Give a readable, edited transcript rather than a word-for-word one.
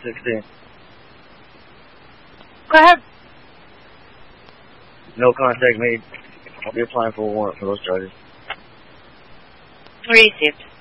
16. Go ahead. No contact made. I'll be applying for a warrant for those charges. Received.